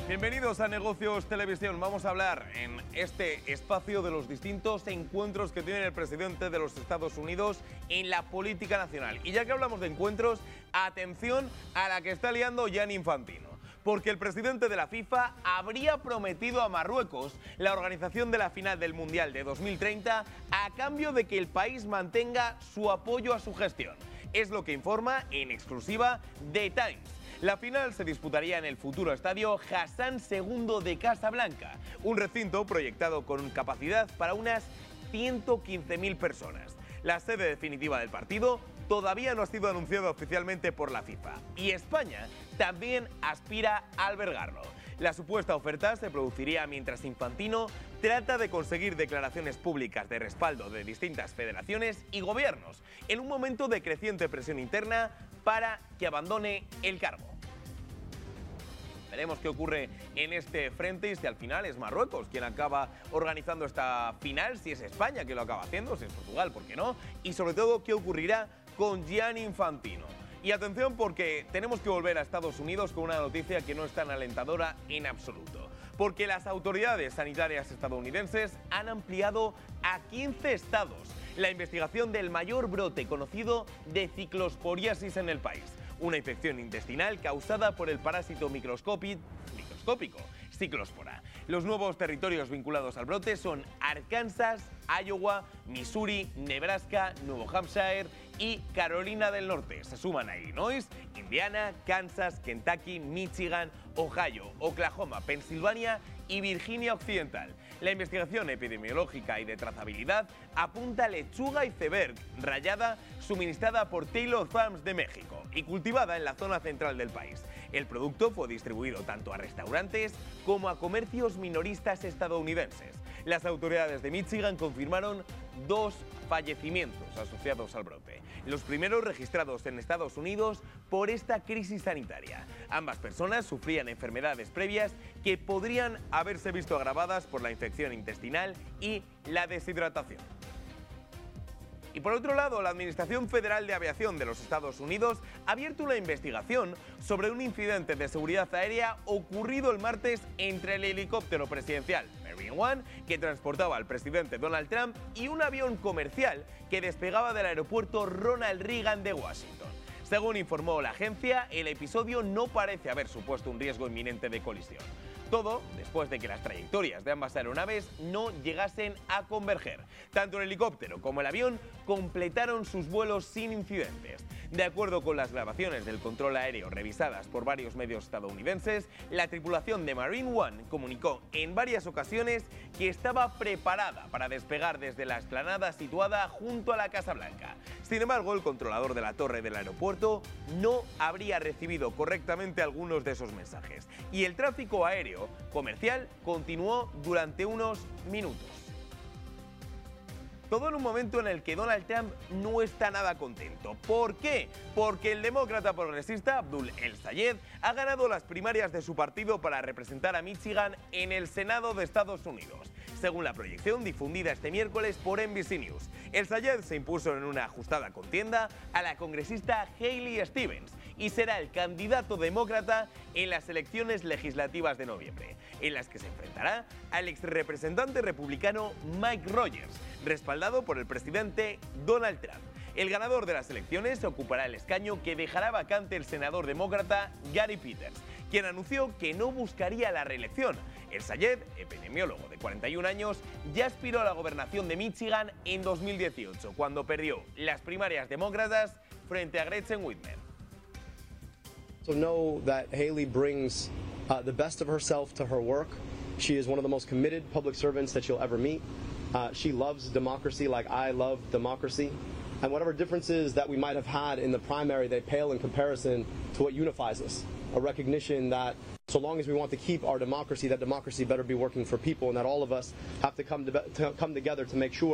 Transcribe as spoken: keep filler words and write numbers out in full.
Bienvenidos a Negocios Televisión. Vamos a hablar en este espacio de los distintos encuentros que tiene el presidente de los Estados Unidos en la política nacional. Y ya que hablamos de encuentros, atención a la que está liando Gianni Infantino. Porque el presidente de la FIFA habría prometido a Marruecos la organización de la final del Mundial de dos mil treinta a cambio de que el país mantenga su apoyo a su gestión. Es lo que informa en exclusiva The Times. La final se disputaría en el futuro estadio Hassan segundo de Casablanca, un recinto proyectado con capacidad para unas ciento quince mil personas. La sede definitiva del partido todavía no ha sido anunciada oficialmente por la FIFA y España también aspira a albergarlo. La supuesta oferta se produciría mientras Infantino trata de conseguir declaraciones públicas de respaldo de distintas federaciones y gobiernos, en un momento de creciente presión interna para que abandone el cargo. Veremos qué ocurre en este frente y si al final es Marruecos quien acaba organizando esta final, si es España quien lo acaba haciendo, si es Portugal, ¿por qué no? Y sobre todo, qué ocurrirá con Gianni Infantino. Y atención porque tenemos que volver a Estados Unidos con una noticia que no es tan alentadora en absoluto. Porque las autoridades sanitarias estadounidenses han ampliado a quince estados la investigación del mayor brote conocido de ciclosporiasis en el país. Una infección intestinal causada por el parásito microscópico Ciclospora. Los nuevos territorios vinculados al brote son Arkansas, Iowa, Missouri, Nebraska, Nuevo Hampshire y Carolina del Norte. Se suman a Illinois, Indiana, Kansas, Kentucky, Michigan, Ohio, Oklahoma, Pensilvania y Virginia Occidental. La investigación epidemiológica y de trazabilidad apunta a lechuga iceberg rallada suministrada por Taylor Farms de México y cultivada en la zona central del país. El producto fue distribuido tanto a restaurantes como a comercios minoristas estadounidenses. Las autoridades de Michigan confirmaron dos fallecimientos asociados al brote, los primeros registrados en Estados Unidos por esta crisis sanitaria. Ambas personas sufrían enfermedades previas que podrían haberse visto agravadas por la infección intestinal y la deshidratación. Y por otro lado, la Administración Federal de Aviación de los Estados Unidos ha abierto una investigación sobre un incidente de seguridad aérea ocurrido el martes entre el helicóptero presidencial Marine One, que transportaba al presidente Donald Trump, y un avión comercial que despegaba del aeropuerto Ronald Reagan de Washington. Según informó la agencia, el episodio no parece haber supuesto un riesgo inminente de colisión. Todo después de que las trayectorias de ambas aeronaves no llegasen a converger. Tanto el helicóptero como el avión completaron sus vuelos sin incidentes. De acuerdo con las grabaciones del control aéreo revisadas por varios medios estadounidenses, la tripulación de Marine One comunicó en varias ocasiones que estaba preparada para despegar desde la explanada situada junto a la Casa Blanca. Sin embargo, el controlador de la torre del aeropuerto no habría recibido correctamente algunos de esos mensajes y el tráfico aéreo comercial continuó durante unos minutos. Todo en un momento en el que Donald Trump no está nada contento. ¿Por qué? Porque el demócrata progresista Abdul El-Sayed ha ganado las primarias de su partido para representar a Michigan en el Senado de Estados Unidos, según la proyección difundida este miércoles por N B C News. El-Sayed se impuso en una ajustada contienda a la congresista Haley Stevens y será el candidato demócrata en las elecciones legislativas de noviembre, en las que se enfrentará al exrepresentante republicano Mike Rogers, respaldado por el presidente Donald Trump. El ganador de las elecciones ocupará el escaño que dejará vacante el senador demócrata Gary Peters, quien anunció que no buscaría la reelección. El-Sayed, epidemiólogo de cuarenta y un años, ya aspiró a la gobernación de Michigan en dos mil dieciocho, cuando perdió las primarias demócratas frente a Gretchen Whitmer. So know that Haley brings uh, the best of herself to her work. She is one of the most committed public servants that you'll ever meet. Uh, she loves democracy like I love democracy. And whatever differences that we might have had in the primary, they pale in comparison to what unifies us. A recognition that so long as we want to keep our democracy, that democracy better be working for people, and that all of us have to come to, to come together to make sure